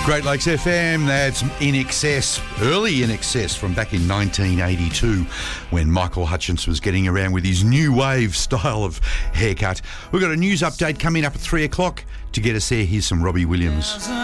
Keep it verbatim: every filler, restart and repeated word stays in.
Great Lakes F M, that's In Excess, early In Excess from back in nineteen eighty-two when Michael Hutchence was getting around with his new wave style of haircut. We've got a news update coming up at three o'clock. To get us there, here's some Robbie Williams.